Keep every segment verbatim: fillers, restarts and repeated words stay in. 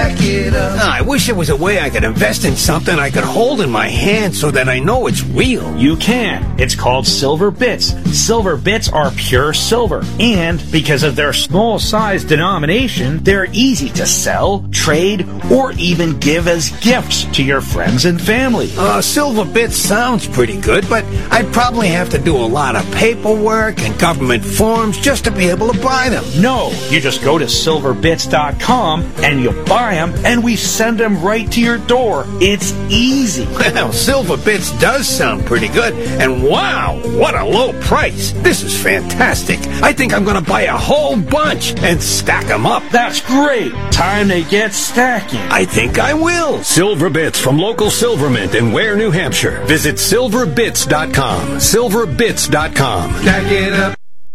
Stack it up. Ah, I wish there was a way I could invest in something I could hold in my hand so that I know it's real. You can. It's called Silver Bits. Silver Bits are pure silver. And because of their small size denomination, they're easy to sell, trade, or even give as gifts to your friends and family. Uh, Silver Bits sounds pretty good, but I'd probably have to do a lot of paperwork and government forms just to be able to buy them. No, you just go to silver bits dot com and you buy them, and we send them right to your door. It's easy. Well, Silver Bits does sound pretty good, and wow, what a low price. This is fantastic. I think I'm going to buy a whole bunch and stack them up. That's great. Time to get stacking. I think I will. Silver Bits from local Silver Mint in Ware, New Hampshire. Visit silver bits dot com. silver bits dot com. Stack it up.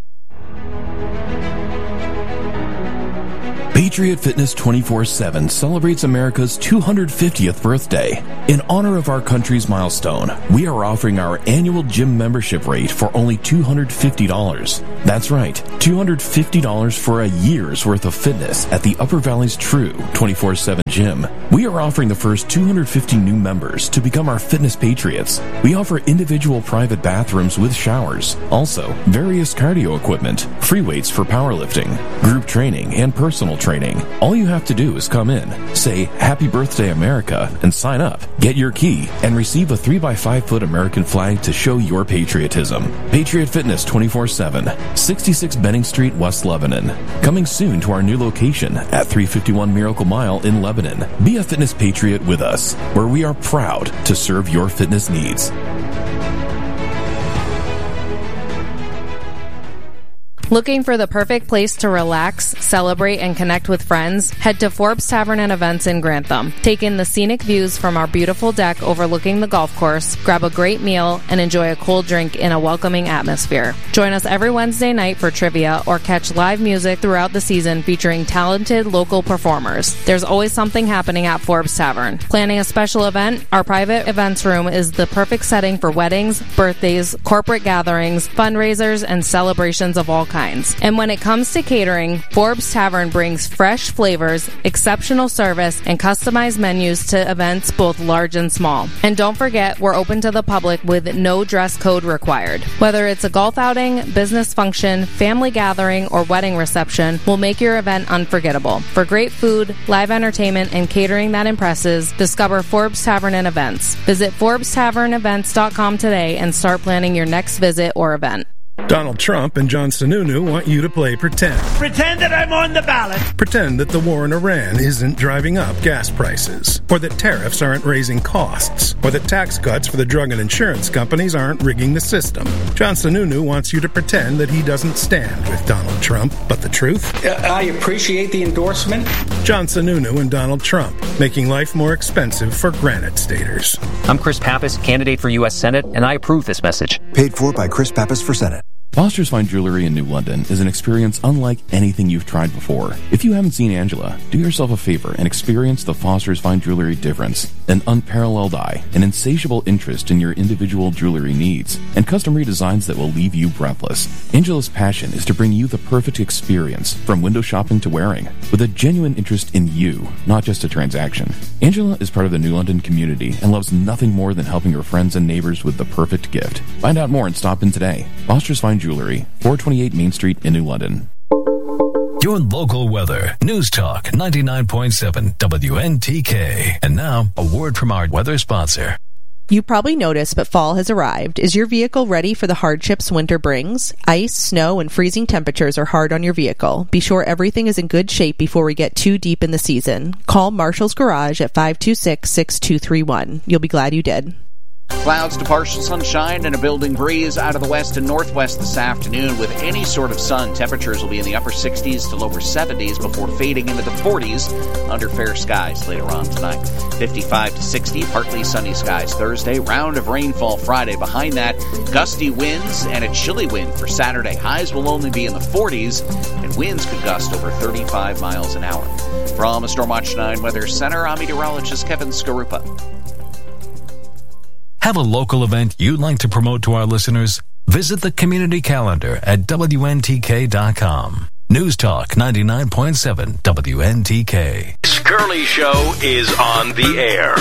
Patriot Fitness twenty-four seven celebrates America's two hundred fiftieth birthday. In honor of our country's milestone, we are offering our annual gym membership rate for only two hundred fifty dollars. That's right, two hundred fifty dollars for a year's worth of fitness at the Upper Valley's true twenty-four seven gym. We are offering the first two hundred fifty new members to become our fitness patriots. We offer individual private bathrooms with showers, also various cardio equipment, free weights for powerlifting, group training, and personal training. All you have to do is come in, say Happy Birthday America, and sign up. Get your key and receive a three by five foot American flag to show your patriotism. Patriot Fitness twenty-four seven, sixty-six Benning Street, West Lebanon. Coming soon to our new location at three fifty-one Miracle Mile in Lebanon. Be a fitness patriot with us, where we are proud to serve your fitness needs. Looking for the perfect place to relax, celebrate, and connect with friends? Head to Forbes Tavern and Events in Grantham. Take in the scenic views from our beautiful deck overlooking the golf course, grab a great meal, and enjoy a cold drink in a welcoming atmosphere. Join us every Wednesday night for trivia or catch live music throughout the season featuring talented local performers. There's always something happening at Forbes Tavern. Planning a special event? Our private events room is the perfect setting for weddings, birthdays, corporate gatherings, fundraisers, and celebrations of all kinds. And when it comes to catering, Forbes Tavern brings fresh flavors, exceptional service, and customized menus to events both large and small. And don't forget, we're open to the public with no dress code required. Whether it's a golf outing, business function, family gathering, or wedding reception, we'll make your event unforgettable. For great food, live entertainment, and catering that impresses, discover Forbes Tavern and Events. Visit forbes tavern events dot com today and start planning your next visit or event. Donald Trump and John Sununu want you to play pretend. Pretend that I'm on the ballot. Pretend that the war in Iran isn't driving up gas prices, or that tariffs aren't raising costs, or that tax cuts for the drug and insurance companies aren't rigging the system. John Sununu wants you to pretend that he doesn't stand with Donald Trump, but the truth? Uh, I appreciate the endorsement. John Sununu and Donald Trump, making life more expensive for Granite Staters. I'm Chris Pappas, candidate for U S Senate, and I approve this message. Paid for by Chris Pappas for Senate. Foster's Fine Jewelry in New London is an experience unlike anything you've tried before. If you haven't seen Angela, do yourself a favor and experience the Foster's Fine Jewelry difference. An unparalleled eye, an insatiable interest in your individual jewelry needs, and custom redesigns that will leave you breathless. Angela's passion is to bring you the perfect experience, from window shopping to wearing, with a genuine interest in you, not just a transaction. Angela is part of the New London community and loves nothing more than helping her friends and neighbors with the perfect gift. Find out more and stop in today. Foster's Fine Jewelry, four twenty-eight Main Street in New London. Your local weather. News Talk ninety-nine point seven W N T K. And now, a word from our weather sponsor. You probably noticed, but fall has arrived. Is your vehicle ready for the hardships winter brings? Ice, snow, and freezing temperatures are hard on your vehicle. Be sure everything is in good shape before we get too deep in the season. Call Marshall's Garage at five two six, six two three one. You'll be glad you did. Clouds to partial sunshine and a building breeze out of the west and northwest this afternoon with any sort of sun. Temperatures will be in the upper sixties to lower seventies before fading into the forties under fair skies later on tonight. fifty-five to sixty, partly sunny skies Thursday. Round of rainfall Friday. Behind that, gusty winds and a chilly wind for Saturday. Highs will only be in the forties, and winds could gust over thirty-five miles an hour. From a Stormwatch nine Weather Center, I'm meteorologist Kevin Skarupa. Have a local event you'd like to promote to our listeners? Visit the community calendar at W N T K dot com. News Talk ninety-nine point seven W N T K. Curly Show is on the air.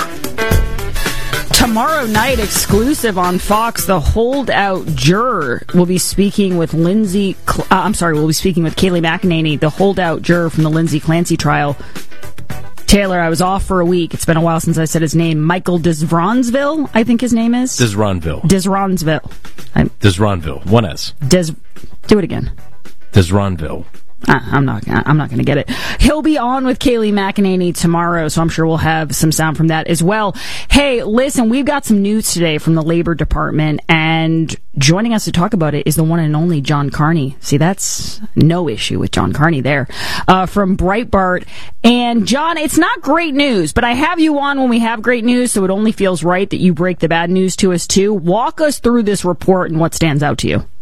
Tomorrow night, exclusive on Fox, the holdout juror will be speaking with Lindsay. Uh, I'm sorry, we'll be speaking with Kayleigh McEnany, the holdout juror from the Lindsay Clancy trial. Taylor, I was off for a week. It's been a while since I said his name. Michael Disronsville, I think his name is. Disronville. Disronsville. I'm, Disronville. One S. Des. Do it again. Disronville. Uh, I'm not. I'm not going to get it. He'll be on with Kayleigh McEnany tomorrow, so I'm sure we'll have some sound from that as well. Hey, listen, we've got some news today from the Labor Department, and joining us to talk about it is the one and only John Carney. See, that's no issue with John Carney there uh, from Breitbart. And John, it's not great news, but I have you on when we have great news, so it only feels right that you break the bad news to us too. Walk us through this report and what stands out to you.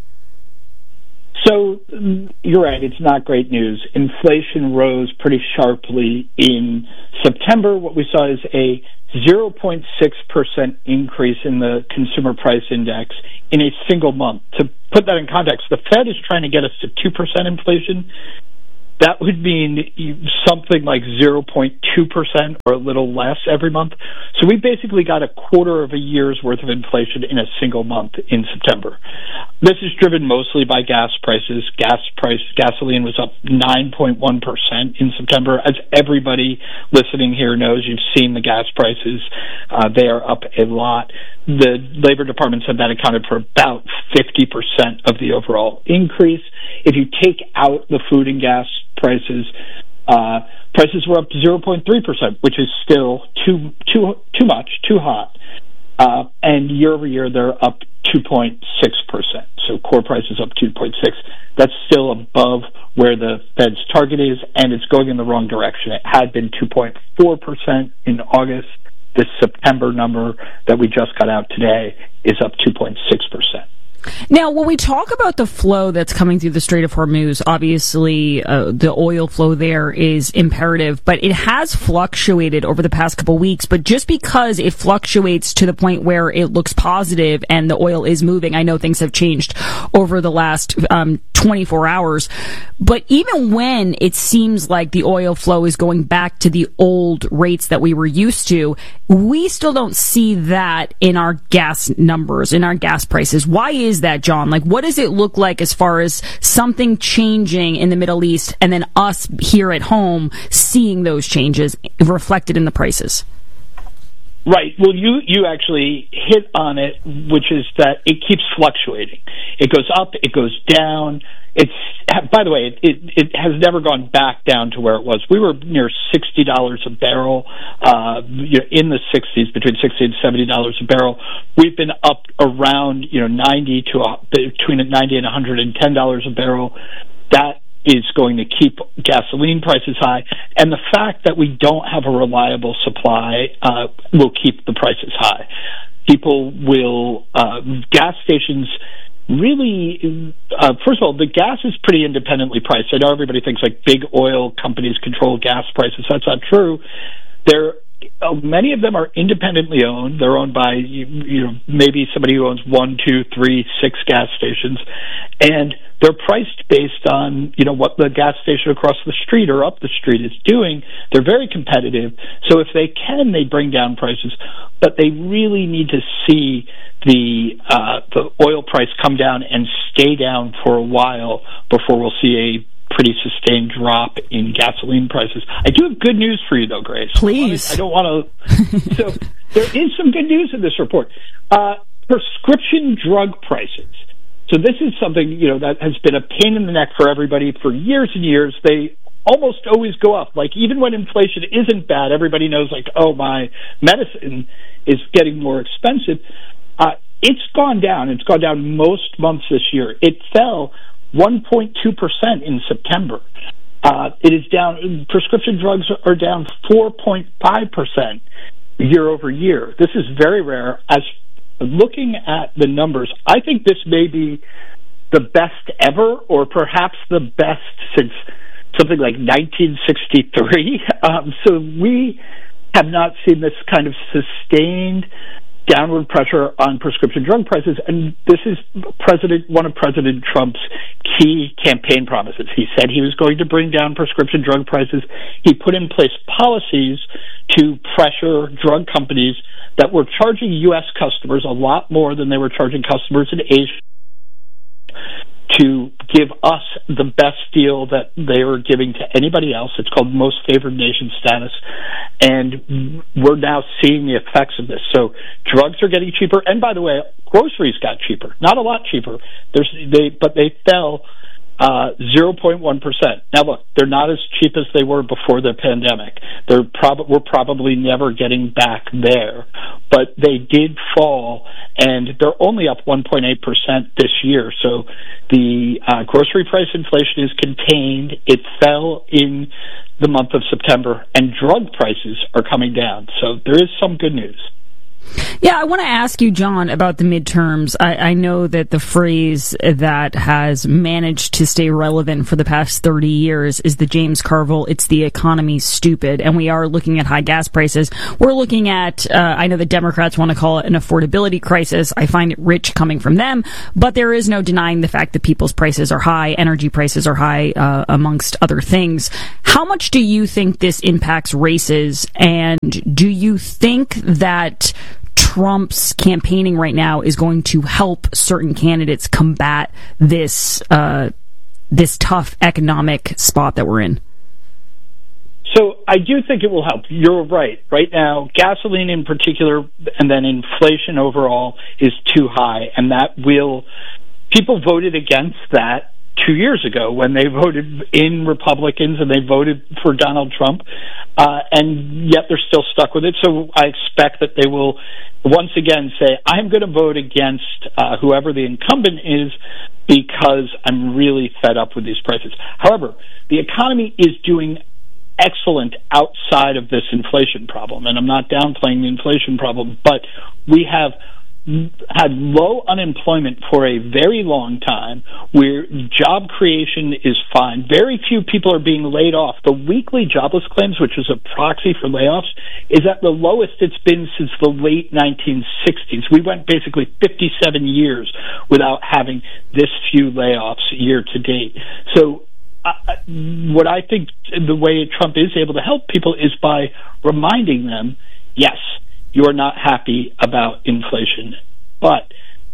So you're right, it's not great news. Inflation rose pretty sharply in September. What we saw is a zero point six percent increase in the consumer price index in a single month. To put that in context, the Fed is trying to get us to two percent inflation. That would mean something like zero point two percent or a little less every month. So we basically got a quarter of a year's worth of inflation in a single month in September. This is driven mostly by gas prices. Gas price, gasoline was up nine point one percent in September. As everybody listening here knows, you've seen the gas prices. Uh, they are up a lot. The Labor Department said that accounted for about fifty percent of the overall increase. If you take out the food and gas prices, uh, prices were up zero point three percent, which is still too too too much, too hot. Uh, and year over year, they're up two point six percent. So core prices up two point six. That's still above where the Fed's target is, and it's going in the wrong direction. It had been two point four percent in August. This September number that we just got out today is up two point six percent. Now, when we talk about the flow that's coming through the Strait of Hormuz, obviously uh, the oil flow there is imperative, but it has fluctuated over the past couple weeks. But just because it fluctuates to the point where it looks positive and the oil is moving, I know things have changed over the last um, twenty-four hours. But even when it seems like the oil flow is going back to the old rates that we were used to, we still don't see that in our gas numbers, in our gas prices. Why is that, John? Like, what does it look like as far as something changing in the Middle East and then us here at home seeing those changes reflected in the prices? Right. Well, you, you actually hit on it, which is that it keeps fluctuating. It goes up, it goes down. It's, by the way, it, it, it has never gone back down to where it was. We were near sixty dollars a barrel, uh, you know, in the sixties, between sixty and seventy dollars a barrel. We've been up around, you know, ninety to, uh, between ninety and one hundred ten dollars a barrel. That is going to keep gasoline prices high, and the fact that we don't have a reliable supply uh, will keep the prices high. People will, uh, gas stations really, uh, first of all, the gas is pretty independently priced. I know everybody thinks like big oil companies control gas prices. That's not true. They're Uh, many of them are independently owned. They're owned by, you, you know, maybe somebody who owns one, two, three, six gas stations, and they're priced based on, you know, what the gas station across the street or up the street is doing. They're very competitive. So if they can, they bring down prices, but they really need to see the uh, the oil price come down and stay down for a while before we'll see a pretty sustained drop in gasoline prices. I do have good news for you, though, Grace. Please. I don't want to... So there is some good news in this report. Uh, prescription drug prices. So this is something, you know, that has been a pain in the neck for everybody for years and years. They almost always go up. Like, even when inflation isn't bad, everybody knows, like, oh, my medicine is getting more expensive. Uh, it's gone down. It's gone down most months this year. It fell one point two percent in September. Uh, it is down, prescription drugs are down four point five percent year over year. This is very rare. As looking at the numbers, I think this may be the best ever, or perhaps the best since something like nineteen sixty-three. Um, so we have not seen this kind of sustained downward pressure on prescription drug prices, and this is President one of President Trump's key campaign promises. He said he was going to bring down prescription drug prices. He put in place policies to pressure drug companies that were charging U S customers a lot more than they were charging customers in Asia to give us the best deal that they were giving to anybody else. It's called most favored nation status, and we're now seeing the effects of this. So drugs are getting cheaper, and by the way, groceries got cheaper. Not a lot cheaper, There's, they, but they fell uh, zero point one percent. Now look, they're not as cheap as they were before the pandemic. They're prob- we're probably never getting back there, but they did fall, and they're only up one point eight percent this year. So the uh, grocery price inflation is contained. It fell in the month of September, and drug prices are coming down. So there is some good news. Yeah, I want to ask you, John, about the midterms. I, I know that the phrase that has managed to stay relevant for the past thirty years is the James Carville, it's the economy stupid, and we are looking at high gas prices. We're looking at, uh, I know the Democrats want to call it an affordability crisis. I find it rich coming from them, but there is no denying the fact that people's prices are high, energy prices are high, uh, amongst other things. How much do you think this impacts races, and do you think that Trump's campaigning right now is going to help certain candidates combat this uh, this tough economic spot that we're in? So I do think it will help. You're right. Right now, gasoline in particular, and then inflation overall is too high, and that will people voted against that two years ago when they voted in Republicans and they voted for Donald Trump, uh, and yet they're still stuck with it. So I expect that they will once again say, I'm going to vote against uh, whoever the incumbent is because I'm really fed up with these prices. However, the economy is doing excellent outside of this inflation problem, and I'm not downplaying the inflation problem, but we have had low unemployment for a very long time, where job creation is fine. Very few people are being laid off. The weekly jobless claims, which is a proxy for layoffs, is at the lowest it's been since the late nineteen sixties. We went basically fifty-seven years without having this few layoffs year to date. So uh, what I think the way Trump is able to help people is by reminding them, yes, you're not happy about inflation, but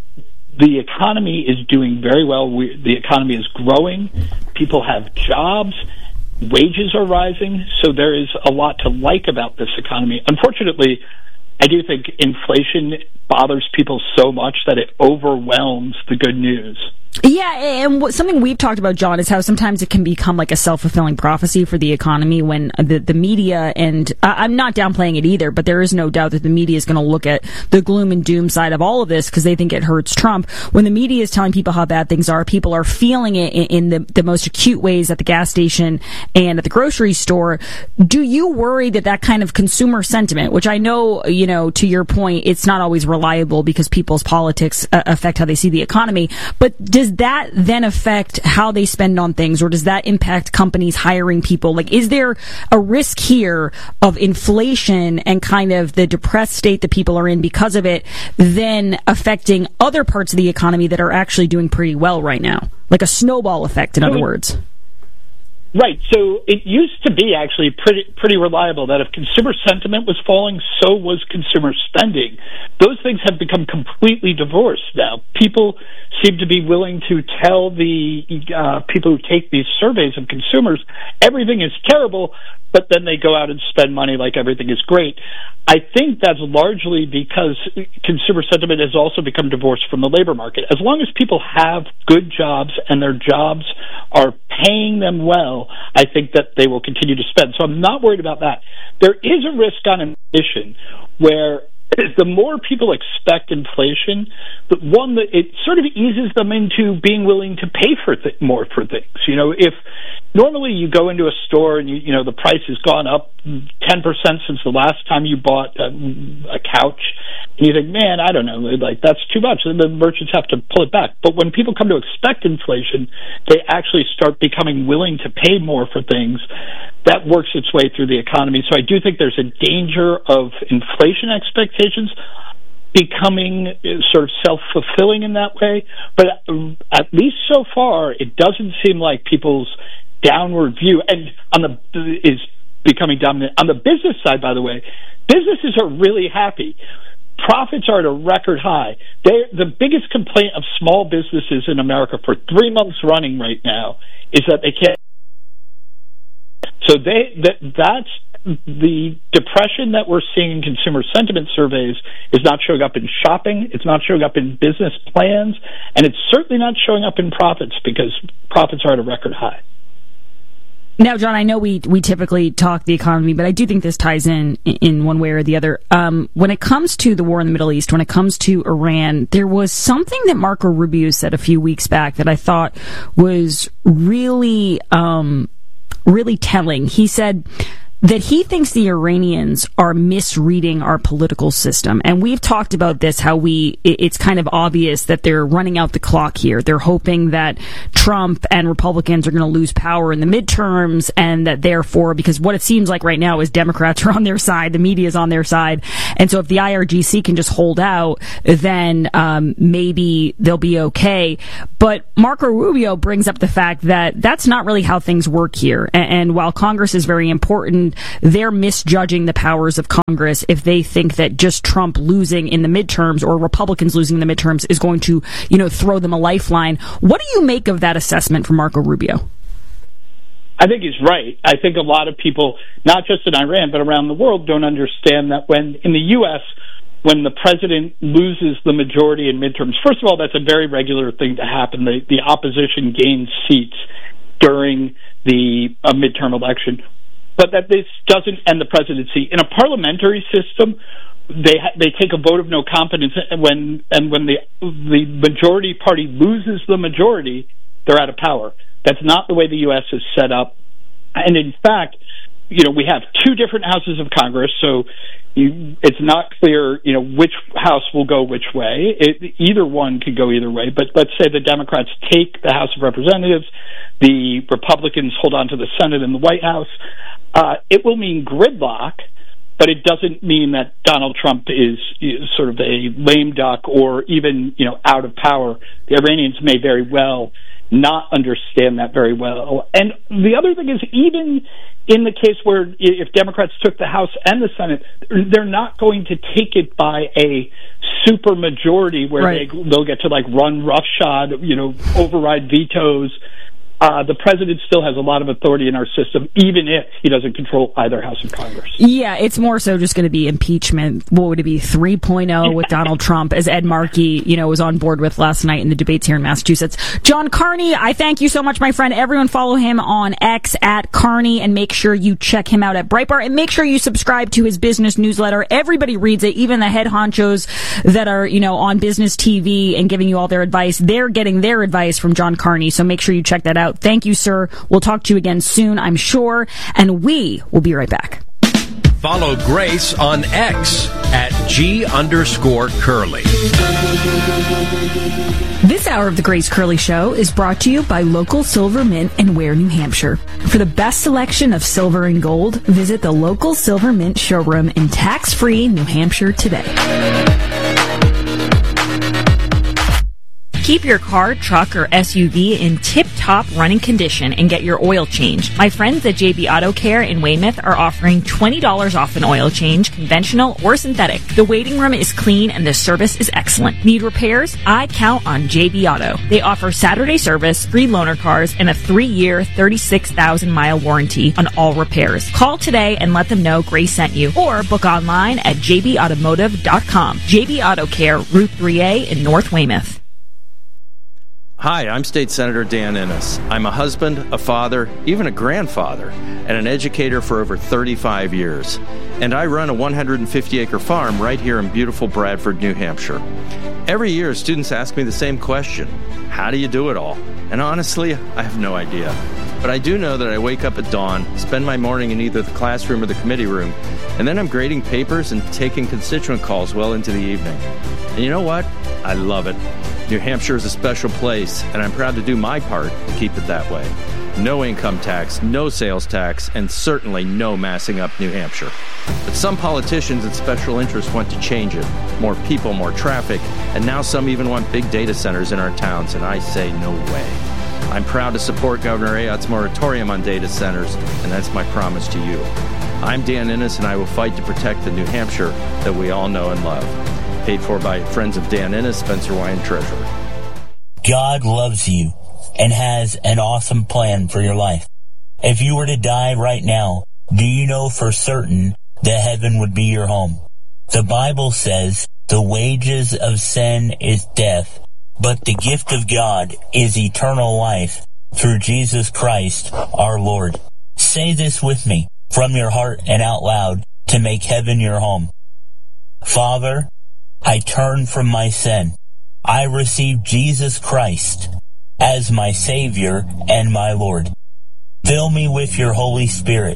the economy is doing very well. We, the economy is growing. People have jobs. Wages are rising. So there is a lot to like about this economy. Unfortunately, I do think inflation bothers people so much that it overwhelms the good news. Yeah, and what, something we've talked about, John, is how sometimes it can become like a self-fulfilling prophecy for the economy when the, the media, and uh, I'm not downplaying it either, but there is no doubt that the media is going to look at the gloom and doom side of all of this because they think it hurts Trump. When the media is telling people how bad things are, people are feeling it in, in the, the most acute ways at the gas station and at the grocery store. Do you worry that that kind of consumer sentiment, which I know, you know, to your point, it's not always reliable because people's politics uh, affect how they see the economy, but does that then affect how they spend on things, or does that impact companies hiring people? Like, is there a risk here of inflation and kind of the depressed state that people are in because of it then affecting other parts of the economy that are actually doing pretty well right now? Like a snowball effect, in other words. Right. So it used to be actually pretty pretty reliable that if consumer sentiment was falling, so was consumer spending. Those things have become completely divorced now. People seem to be willing to tell the uh, people who take these surveys of consumers everything is terrible, but then they go out and spend money like everything is great. I think that's largely because consumer sentiment has also become divorced from the labor market. As long as people have good jobs and their jobs are paying them well, I think that they will continue to spend. So I'm not worried about that. There is a risk on inflation where the more people expect inflation, the one that it sort of eases them into being willing to pay for th- more for things. You know, if normally you go into a store and you, you know the price has gone up ten percent since the last time you bought a, a couch, and you think, man, I don't know, like that's too much. And the merchants have to pull it back. But when people come to expect inflation, they actually start becoming willing to pay more for things. That works its way through the economy. So I do think there's a danger of inflation expectations. becoming sort of self-fulfilling in that way. But at least so far, it doesn't seem like people's downward view and on the is becoming dominant. On the business side, by the way, businesses are really happy. Profits are at a record high. They, the biggest complaint of small businesses in America for three months running right now is that they can't. So they that that's the depression that we're seeing in consumer sentiment surveys is not showing up in shopping. It's not showing up in business plans, and it's certainly not showing up in profits because profits are at a record high. Now, John, I know we we typically talk the economy, but I do think this ties in in one way or the other. Um, when it comes to the war in the Middle East, when it comes to Iran, there was something that Marco Rubio said a few weeks back that I thought was really, um, really telling. He said that he thinks the Iranians are misreading our political system. And we've talked about this, how we, it's kind of obvious that they're running out the clock here. They're hoping that Trump and Republicans are going to lose power in the midterms, and that therefore, because what it seems like right now is Democrats are on their side, the media is on their side. And so if the I R G C can just hold out, then um, maybe they'll be okay. But Marco Rubio brings up the fact that that's not really how things work here. And, and while Congress is very important, they're misjudging the powers of Congress if they think that just Trump losing in the midterms or Republicans losing in the midterms is going to, you know, throw them a lifeline. What do you make of that assessment from Marco Rubio? I think he's right. I think a lot of people, not just in Iran, but around the world, don't understand that when in the U S, when the president loses the majority in midterms, first of all, that's a very regular thing to happen. The, the opposition gains seats during the uh, midterm election. But that this doesn't end the presidency. In a parliamentary system, they ha- they take a vote of no confidence, and when and when the the majority party loses the majority, they're out of power. That's not the way the U S is set up. And in fact, you know, we have two different houses of Congress, so you, it's not clear, you know, which house will go which way. It, either one could go either way. But let's say the Democrats take the House of Representatives, the Republicans hold on to the Senate and the White House. Uh, it will mean gridlock, but it doesn't mean that Donald Trump is, is sort of a lame duck or even, you know, out of power. The Iranians may very well not understand that very well. And the other thing is, even in the case where if Democrats took the House and the Senate, they're not going to take it by a super majority where right. they, they'll get to like run roughshod, you know, override vetoes. Uh, the president still has a lot of authority in our system, even if he doesn't control either house of Congress. Yeah, it's more so just going to be impeachment. What would it be, three point oh with Donald Trump, as Ed Markey, you know, was on board with last night in the debates here in Massachusetts. John Carney, I thank you so much, my friend. Everyone follow him on X at Carney, and make sure you check him out at Breitbart, and make sure you subscribe to his business newsletter. Everybody reads it, even the head honchos that are, you know, on business T V and giving you all their advice. They're getting their advice from John Carney, so make sure you check that out. Thank you, sir. We'll talk to you again soon, I'm sure, and we will be right back. Follow Grace on X at G underscore Curly. This hour of the Grace Curley Show is brought to you by Local Silver Mint in Ware, New Hampshire. For the best selection of silver and gold, visit the Local Silver Mint showroom in tax-free New Hampshire today. Keep your car, truck, or S U V in tip-top running condition and get your oil changed. My friends at J B Auto Care in Weymouth are offering twenty dollars off an oil change, conventional or synthetic. The waiting room is clean and the service is excellent. Need repairs? I count on J B Auto. They offer Saturday service, free loaner cars, and a three-year, thirty-six thousand mile warranty on all repairs. Call today and let them know Grace sent you, or book online at j b automotive dot com. J B Auto Care, Route three A in North Weymouth. Hi, I'm State Senator Dan Innes. I'm a husband, a father, even a grandfather, and an educator for over thirty-five years. And I run a one hundred fifty acre farm right here in beautiful Bradford, New Hampshire. Every year, students ask me the same question: how do you do it all? And honestly, I have no idea. But I do know that I wake up at dawn, spend my morning in either the classroom or the committee room, and then I'm grading papers and taking constituent calls well into the evening. And you know what? I love it. New Hampshire is a special place, and I'm proud to do my part to keep it that way. no income tax, no sales tax, and certainly no massing up New Hampshire. But some politicians and special interests want to change it. More people, more traffic, and now some even want big data centers in our towns, and I say no way. I'm proud to support Governor Ayotte's moratorium on data centers, and that's my promise to you. I'm Dan Innes, and I will fight to protect the New Hampshire that we all know and love. Paid for by friends of Dan Innes, Spencer Wine, Treasurer. God loves you and has an awesome plan for your life. If you were to die right now, do you know for certain that heaven would be your home? The Bible says the wages of sin is death, but the gift of God is eternal life through Jesus Christ our Lord. Say this with me from your heart and out loud to make heaven your home. Father, I turn from my sin. I receive Jesus Christ as my Savior and my Lord. Fill me with your Holy Spirit.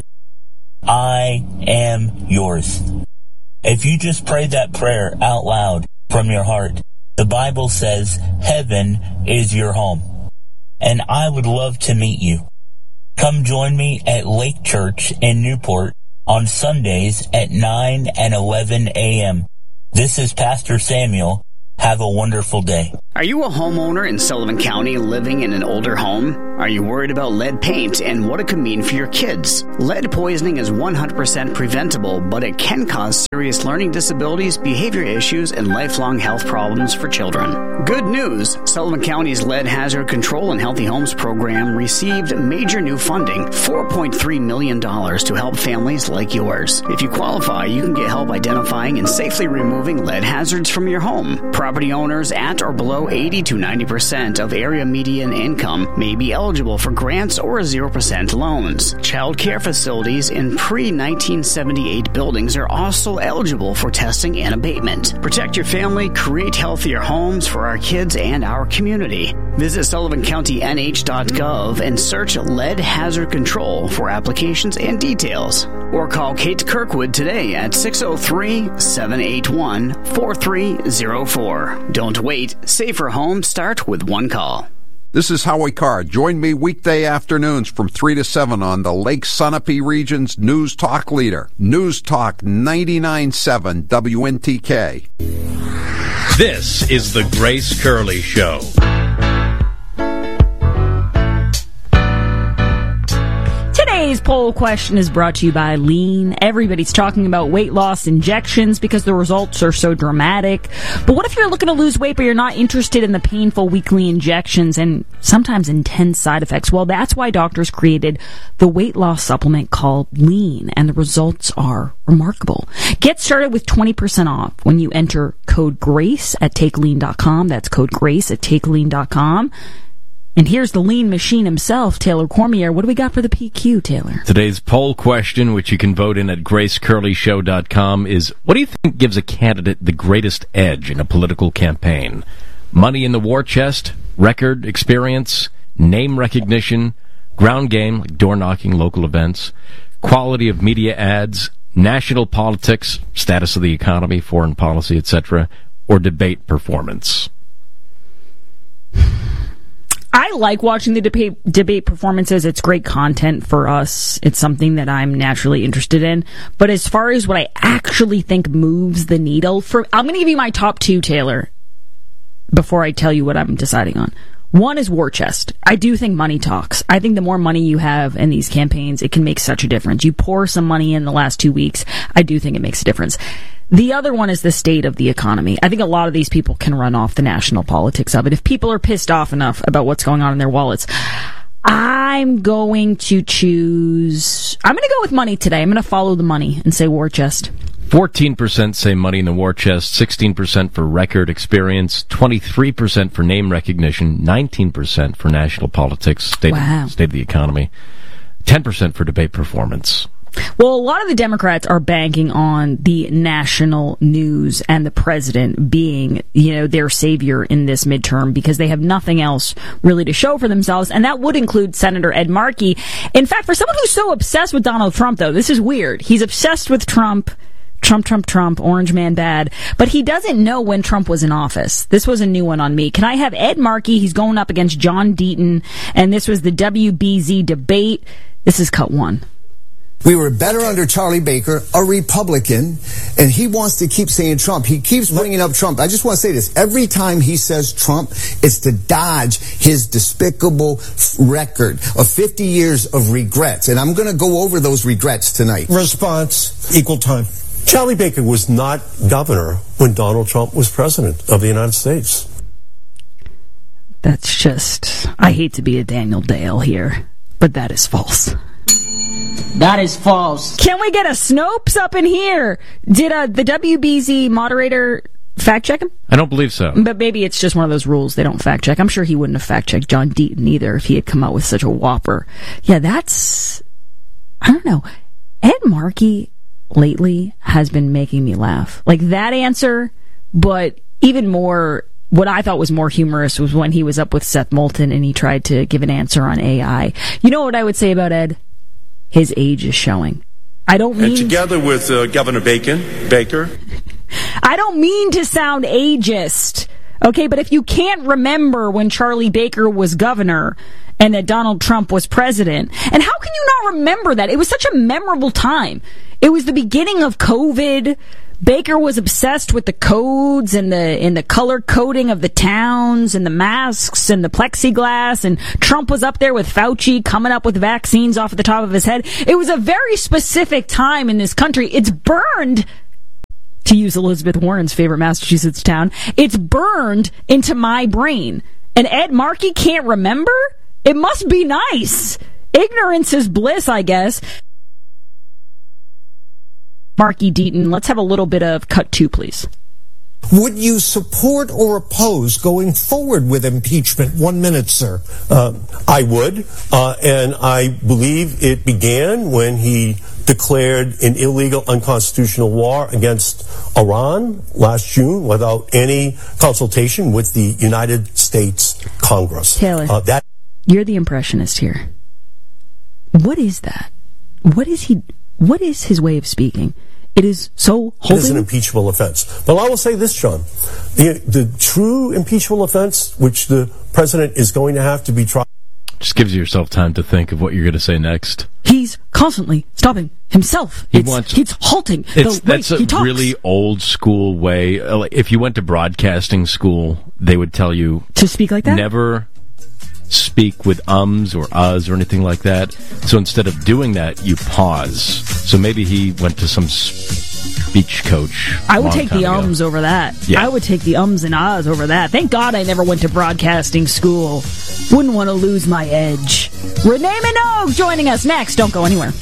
I am yours. If you just prayed that prayer out loud from your heart, the Bible says heaven is your home. And I would love to meet you. Come join me at Lake Church in Newport on Sundays at nine and eleven a.m. This is Pastor Samuel. Have a wonderful day. Are you a homeowner in Sullivan County living in an older home? Are you worried about lead paint and what it could mean for your kids? Lead poisoning is one hundred percent preventable, but it can cause serious learning disabilities, behavior issues, and lifelong health problems for children. Good news! Sullivan County's Lead Hazard Control and Healthy Homes program received major new funding, four point three million dollars, to help families like yours. If you qualify, you can get help identifying and safely removing lead hazards from your home. Property owners at or below eighty to ninety percent of area median income may be eligible for grants or zero percent loans. Child care facilities in pre nineteen seventy-eight buildings are also eligible for testing and abatement. Protect your family, create healthier homes for our kids and our community. Visit Sullivan County N H dot gov and search Lead Hazard Control for applications and details. Or call Kate Kirkwood today at six oh three, seven eight one, four three oh four. Don't wait. Safer homes start with one call. This is Howie Carr. Join me weekday afternoons from three to seven on the Lake Sunapee region's News Talk leader, News Talk ninety-nine point seven W N T K. This is the Grace Curley Show. Today's poll question is brought to you by Lean. Everybody's talking about weight loss injections because the results are so dramatic. But what if you're looking to lose weight but you're not interested in the painful weekly injections and sometimes intense side effects? Well, that's why doctors created the weight loss supplement called Lean, and the results are remarkable. Get started with twenty percent off when you enter code GRACE at take lean dot com. That's code GRACE at take lean dot com. And here's the lean machine himself, Taylor Cormier. What do we got for the P Q, Taylor? Today's poll question, which you can vote in at grace curley show dot com, is what do you think gives a candidate the greatest edge in a political campaign? Money in the war chest, record, experience, name recognition, ground game, like door-knocking, local events, quality of media ads, national politics, status of the economy, foreign policy, et cetera, or debate performance? I like watching the debate debate performances. It's great content for us. It's something that I'm naturally interested in. But as far as what I actually think moves the needle, for I'm going to give you my top two, Taylor, before I tell you what I'm deciding on. One is war chest. I do think money talks. I think the more money you have in these campaigns, it can make such a difference. You pour some money in the last two weeks, I do think it makes a difference. The other one is the state of the economy. I think a lot of these people can run off the national politics of it. If people are pissed off enough about what's going on in their wallets, I'm going to choose... I'm going to go with money today. I'm going to follow the money and say war chest. fourteen percent say money in the war chest, sixteen percent for record experience, twenty-three percent for name recognition, nineteen percent for national politics, state, wow. of, state of the economy, ten percent for debate performance. Well, a lot of the Democrats are banking on the national news and the president being, you know, their savior in this midterm because they have nothing else really to show for themselves, and that would include Senator Ed Markey. In fact, for someone who's so obsessed with Donald Trump, though, this is weird. He's obsessed with Trump. Trump, Trump, Trump, Orange Man bad. But he doesn't know when Trump was in office. This was a new one on me. Can I have Ed Markey? He's going up against John Deaton, and this was the W B Z debate. This is cut one. We were better under Charlie Baker, a Republican, and he wants to keep saying Trump. He keeps bringing up Trump. I just want to say this. Every time he says Trump, it's to dodge his despicable record of fifty years of regrets. And I'm going to go over those regrets tonight. Response, equal time. Charlie Baker was not governor when Donald Trump was president of the United States. That's just, I hate to be a Daniel Dale here, but that is false. That is false. Can we get a Snopes up in here? Did uh, the W B Z moderator fact check him? I don't believe so. But maybe it's just one of those rules they don't fact check. I'm sure he wouldn't have fact checked John Deaton either if he had come out with such a whopper. Yeah, that's, I don't know. Ed Markey lately has been making me laugh. Like that answer, but even more, what I thought was more humorous was when he was up with Seth Moulton and he tried to give an answer on A I. You know what I would say about Ed? His age is showing. I don't mean... And together with uh, Governor Bacon, Baker... I don't mean to sound ageist, okay? But if you can't remember when Charlie Baker was governor and that Donald Trump was president, and how can you not remember that? It was such a memorable time. It was the beginning of COVID. Baker was obsessed with the codes and the and the color coding of the towns and the masks and the plexiglass, and Trump was up there with Fauci coming up with vaccines off the top of his head. It was a very specific time in this country. It's burned, to use Elizabeth Warren's favorite Massachusetts town, it's burned into my brain. And Ed Markey can't remember? It must be nice. Ignorance is bliss, I guess. Markey Deaton, let's have a little bit of cut two, please. Would you support or oppose going forward with impeachment? One minute, sir. Uh, I would, uh, and I believe it began when he declared an illegal, unconstitutional war against Iran last June without any consultation with the United States Congress. Taylor, uh, that you're the impressionist here. What is that? What is he... What is his way of speaking? It is so holding... It is an impeachable offense. But I will say this, John. The, the true impeachable offense, which the president is going to have to be tried... Just gives yourself time to think of what you're going to say next. He's constantly stopping himself. He it's, wants, he's halting it's, the way That's a he talks. really old school way. If you went to broadcasting school, they would tell you... To speak like that? Never... speak with ums or uhs or anything like that. So instead of doing that, you pause. So maybe he went to some speech coach. I would take the ago. ums over that. Yeah. I would take the ums and ahs over that. Thank God I never went to broadcasting school. Wouldn't want to lose my edge. Renee Minogue joining us next. Don't go anywhere.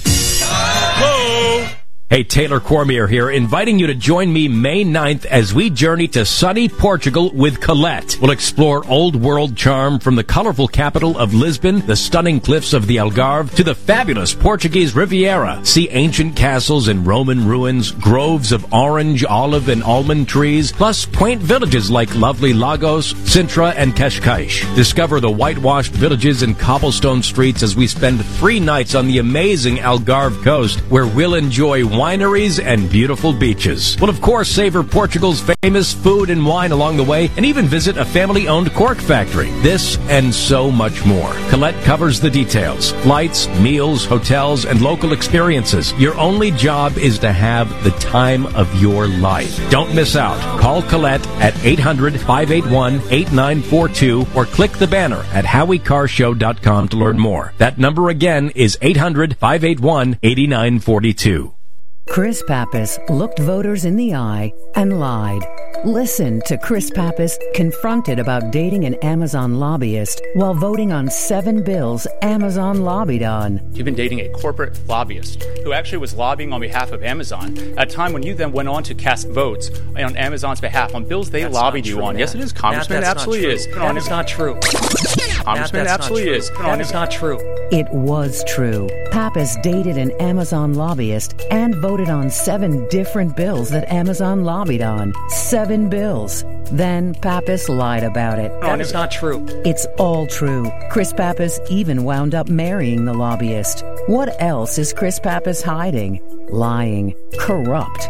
Hello. Hey, Taylor Cormier here, inviting you to join me May ninth as we journey to sunny Portugal with Colette. We'll explore old world charm from the colorful capital of Lisbon, the stunning cliffs of the Algarve, to the fabulous Portuguese Riviera. See ancient castles and Roman ruins, groves of orange, olive, and almond trees, plus quaint villages like lovely Lagos, Sintra, and Cascais. Discover the whitewashed villages and cobblestone streets as we spend three nights on the amazing Algarve coast, where we'll enjoy wineries and beautiful beaches. We'll, of course, savor Portugal's famous food and wine along the way, and even visit a family-owned cork factory. This and so much more. Colette covers the details. Flights, meals, hotels, and local experiences. Your only job is to have the time of your life. Don't miss out. Call Colette at eight hundred, five eight one, eight nine four two or click the banner at howie car show dot com to learn more. That number again is eight hundred, five eight one, eight nine four two. Chris Pappas looked voters in the eye and lied. Listen to Chris Pappas confronted about dating an Amazon lobbyist while voting on seven bills Amazon lobbied on. You've been dating a corporate lobbyist who actually was lobbying on behalf of Amazon at a time when you then went on to cast votes on Amazon's behalf on bills they That's lobbied not you true, on. Matt. Yes, it is, Congressman. Matt, Absolutely not is. true. That is not true. Congressman, Matt, absolutely not is. true. That is not true. It was true. Pappas dated an Amazon lobbyist and voted on seven different bills that Amazon lobbied on. Seven bills. Then Pappas lied about it. That is not true. It's all true. Chris Pappas even wound up marrying the lobbyist. What else is Chris Pappas hiding? Lying. Corrupt.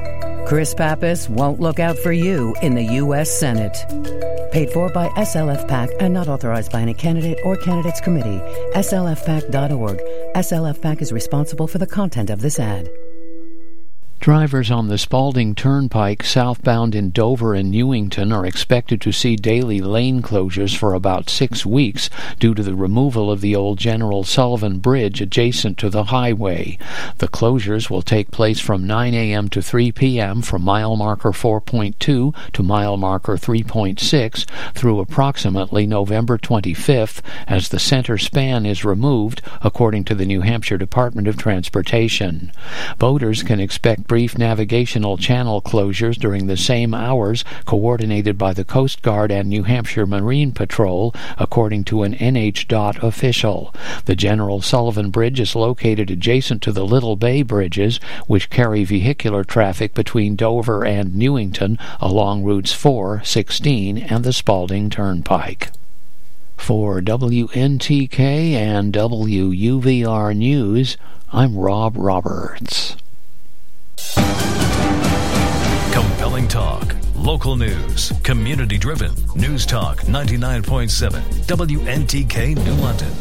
Chris Pappas won't look out for you in the U S Senate. Paid for by S L F PAC and not authorized by any candidate or candidates committee. S L F PAC dot org. S L F PAC is responsible for the content of this ad. Drivers on the Spalding Turnpike southbound in Dover and Newington are expected to see daily lane closures for about six weeks due to the removal of the old General Sullivan Bridge adjacent to the highway. The closures will take place from nine a.m. to three p.m. from mile marker four point two to mile marker three point six through approximately November twenty-fifth as the center span is removed, according to the New Hampshire Department of Transportation. Boaters can expect brief navigational channel closures during the same hours, coordinated by the Coast Guard and New Hampshire Marine Patrol, according to an N H D O T official. The General Sullivan Bridge is located adjacent to the Little Bay bridges, which carry vehicular traffic between Dover and Newington along routes four, sixteen, and the Spalding Turnpike. For W N T K and W U V R News, I'm Rob Roberts. Compelling talk, local news, community-driven. News Talk ninety-nine point seven, W N T K New London.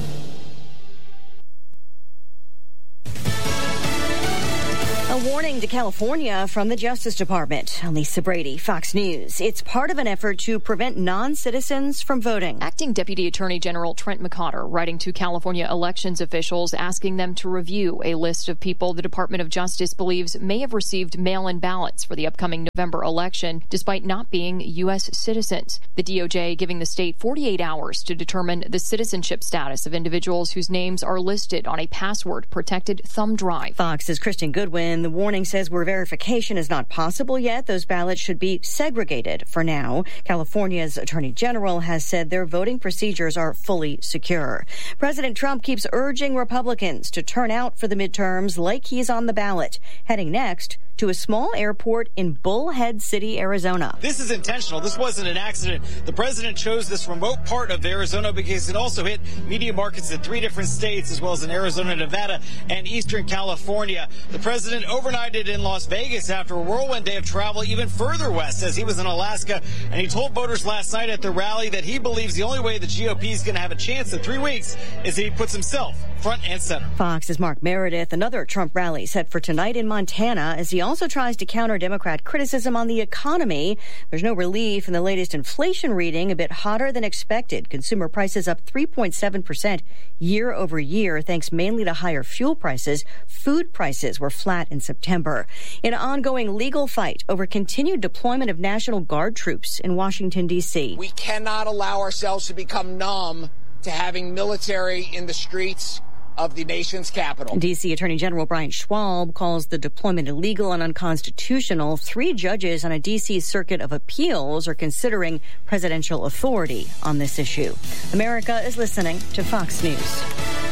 A warning to California from the Justice Department. I'm Lisa Brady, Fox News. It's part of an effort to prevent non-citizens from voting. Acting Deputy Attorney General Trent McCotter writing to California elections officials asking them to review a list of people the Department of Justice believes may have received mail-in ballots for the upcoming November election despite not being U S citizens. The D O J giving the state forty-eight hours to determine the citizenship status of individuals whose names are listed on a password-protected thumb drive. Fox's Kristen Goodwin. The warning says where verification is not possible yet, those ballots should be segregated for now. California's Attorney General has said their voting procedures are fully secure. President Trump keeps urging Republicans to turn out for the midterms like he's on the ballot. Heading next to a small airport in Bullhead City, Arizona. This is intentional. This wasn't an accident. The president chose this remote part of Arizona because it also hit media markets in three different states, as well as in Arizona, Nevada, and Eastern California. The president overnighted in Las Vegas after a whirlwind day of travel even further west, as he was in Alaska, and he told voters last night at the rally that he believes the only way the G O P is going to have a chance in three weeks is if he puts himself front and center. Fox's Mark Meredith. Another Trump rally set for tonight in Montana as he also tries to counter Democrat criticism on the economy. There's no relief in the latest inflation reading, a bit hotter than expected. Consumer prices up three point seven percent year over year, thanks mainly to higher fuel prices. Food prices were flat in September. In an ongoing legal fight over continued deployment of National Guard troops in Washington, D C. We cannot allow ourselves to become numb to having military in the streets of the nation's capital. D C. Attorney General Brian Schwab calls the deployment illegal and unconstitutional. Three judges on a D C Circuit of Appeals are considering presidential authority on this issue. America is listening to Fox News.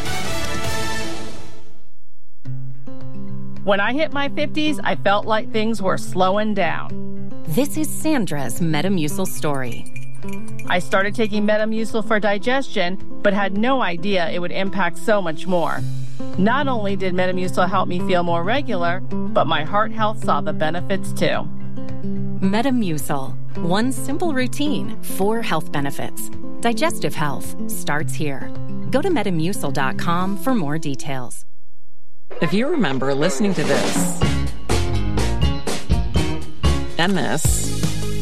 When I hit my fifties, I felt like things were slowing down. This is Sandra's Metamucil story. I started taking Metamucil for digestion, but had no idea it would impact so much more. Not only did Metamucil help me feel more regular, but my heart health saw the benefits too. Metamucil. One simple routine, four health benefits. Digestive health starts here. Go to metamucil dot com for more details. If you remember listening to this and this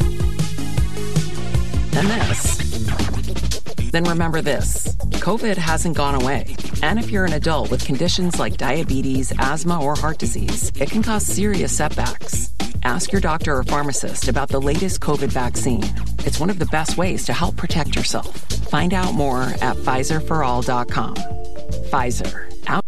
and this, then remember this. COVID hasn't gone away. And if you're an adult with conditions like diabetes, asthma, or heart disease, it can cause serious setbacks. Ask your doctor or pharmacist about the latest COVID vaccine. It's one of the best ways to help protect yourself. Find out more at Pfizer for all dot com. Pfizer. Out.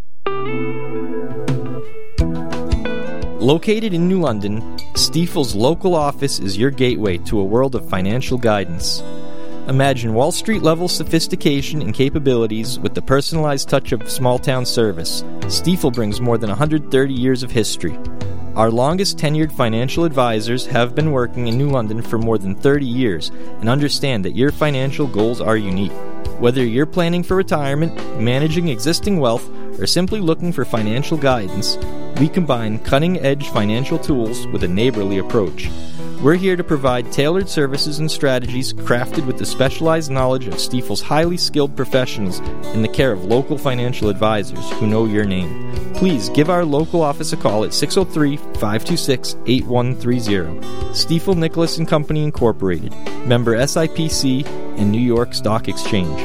Located in New London, Stifel's local office is your gateway to a world of financial guidance. Imagine Wall Street-level sophistication and capabilities with the personalized touch of small-town service. Stifel brings more than one hundred thirty years of history. Our longest-tenured financial advisors have been working in New London for more than thirty years and understand that your financial goals are unique. Whether you're planning for retirement, managing existing wealth, or simply looking for financial guidance, We combine cutting-edge financial tools with a neighborly approach. We're here to provide tailored services and strategies crafted with the specialized knowledge of Stifel's highly skilled professionals in the care of local financial advisors who know your name. Please give our local office a call at six oh three, five two six, eight one three zero. Stiefel Nicholas and Company Incorporated, member S I P C and New York Stock Exchange.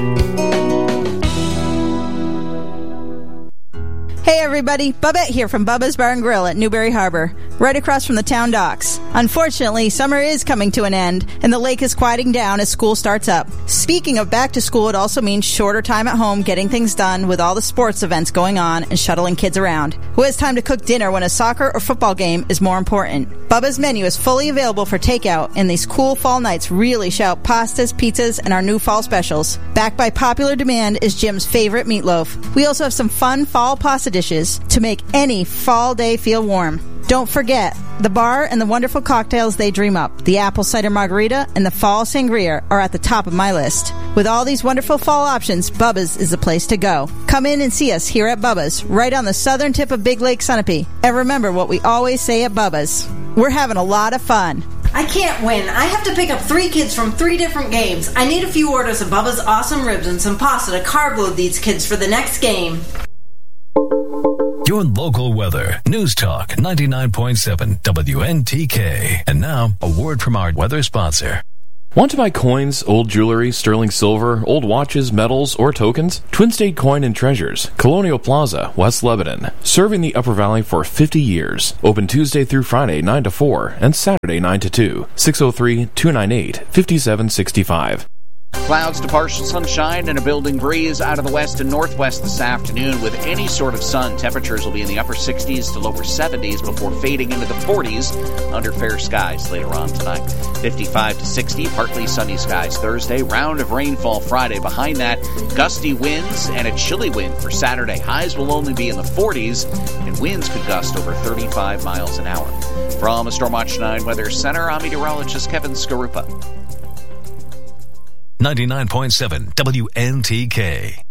Hey everybody, Bubette here from Bubba's Bar and Grill at Newberry Harbor, right across from the town docks. Unfortunately, summer is coming to an end, and the lake is quieting down as school starts up. Speaking of back to school, it also means shorter time at home getting things done with all the sports events going on and shuttling kids around. Who has time to cook dinner when a soccer or football game is more important? Bubba's menu is fully available for takeout, and these cool fall nights really shout pastas, pizzas, and our new fall specials. Backed by popular demand is Jim's favorite meatloaf. We also have some fun fall pasta dishes to make any fall day feel warm. Don't forget, the bar and the wonderful cocktails they dream up, the apple cider margarita and the fall sangria, are at the top of my list. With all these wonderful fall options, Bubba's is the place to go. Come in and see us here at Bubba's, right on the southern tip of Big Lake Sunapee. And remember what we always say at Bubba's: we're having a lot of fun. I can't win. I have to pick up three kids from three different games. I need a few orders of Bubba's awesome ribs and some pasta to carb load these kids for the next game. Your local weather. News Talk ninety-nine point seven W N T K. And now, a word from our weather sponsor. Want to buy coins, old jewelry, sterling silver, old watches, medals, or tokens? Twin State Coin and Treasures, Colonial Plaza, West Lebanon. Serving the Upper Valley for fifty years. Open Tuesday through Friday, nine to four, and Saturday, nine to two. six oh three, two nine eight, five seven six five. Clouds to partial sunshine and a building breeze out of the west and northwest this afternoon with any sort of sun. Temperatures will be in the upper sixties to lower seventies before fading into the forties under fair skies later on tonight. fifty-five to sixty, partly sunny skies Thursday. Round of rainfall Friday. Behind that, gusty winds and a chilly wind for Saturday. Highs will only be in the forties, and winds could gust over thirty-five miles an hour. From the Stormwatch nine Weather Center, I'm meteorologist Kevin Skarupa. ninety-nine point seven W N T K.